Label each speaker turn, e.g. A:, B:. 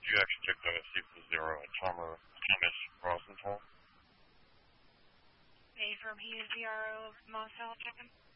A: you actually check the Sequel Zero at Thomas Rosenthal?
B: A from he is the RO of Moselle checking.